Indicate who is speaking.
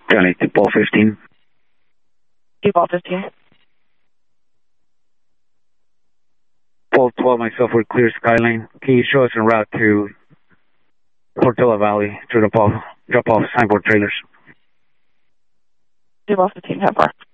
Speaker 1: Johnny, to ball 15.
Speaker 2: To ball 15.
Speaker 1: Ball 12, myself with clear skyline. Can you show us en route to Portola Valley to drop off signboard trailers?
Speaker 2: To ball 15, how far?